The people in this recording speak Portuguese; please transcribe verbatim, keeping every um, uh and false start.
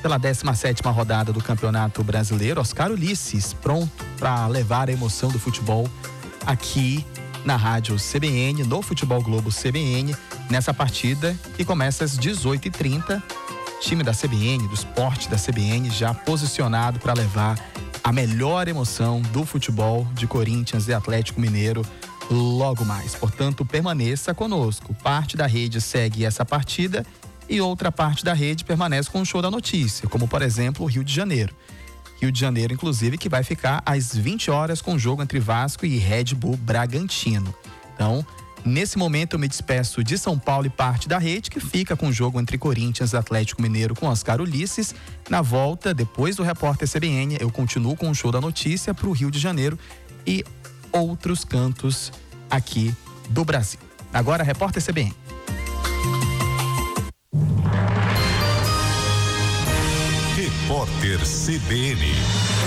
pela décima sétima rodada do Campeonato Brasileiro. Oscar Ulisses, pronto para levar a emoção do futebol aqui na Rádio C B N, no Futebol Globo C B N, nessa partida que começa às dezoito e trinta. Time da C B N, do esporte da C B N, já posicionado para levar a melhor emoção do futebol de Corinthians e Atlético Mineiro logo mais. Portanto, permaneça conosco. Parte da rede segue essa partida e outra parte da rede permanece com o Show da Notícia, como por exemplo o Rio de Janeiro. Rio de Janeiro, inclusive, que vai ficar às vinte horas com o jogo entre Vasco e Red Bull Bragantino. Então, nesse momento eu me despeço de São Paulo e parte da rede, que fica com o jogo entre Corinthians e Atlético Mineiro com Oscar Ulisses. Na volta, depois do Repórter C B N, eu continuo com o Show da Notícia para o Rio de Janeiro e outros cantos aqui do Brasil. Agora, Repórter C B N. Repórter C B N.